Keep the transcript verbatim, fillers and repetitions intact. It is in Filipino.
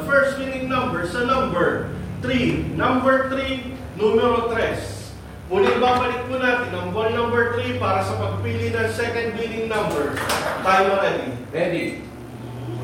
first winning number sa number three. Number three, numero tres. Muli babalik po natin ang buwan number three para sa pagpili ng second winning number. Tayo ready? Ready.